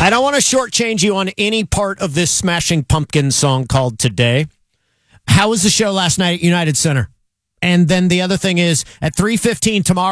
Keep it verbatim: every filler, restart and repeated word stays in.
I don't want to shortchange you on any part of this Smashing Pumpkins song called Today. How was the show last night at United Center? And then the other thing is, at three fifteen tomorrow,